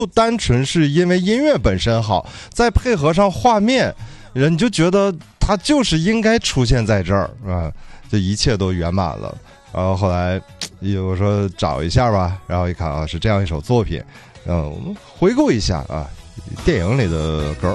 不单纯是因为音乐本身好，再配合上画面，人就觉得它就是应该出现在这儿啊，这一切都圆满了。然后后来我说找一下吧，然后一看啊，是这样一首作品，我们回顾一下啊，电影里的歌。